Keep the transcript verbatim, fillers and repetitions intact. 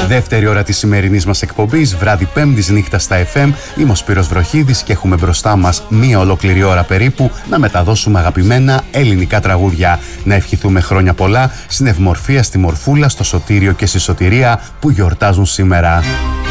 Δεύτερη ώρα της σημερινής μας εκπομπής, βράδυ Πέμπτης νύχτα στα εφ εμ. Είμαι ο Σπύρος Βροχίδης και έχουμε μπροστά μας μία ολόκληρη ώρα περίπου να μεταδώσουμε αγαπημένα ελληνικά τραγούδια. Να ευχηθούμε χρόνια πολλά στην Ευμορφία, στη Μορφούλα, στο Σωτήριο και στη Σωτηρία που γιορτάζουν σήμερα.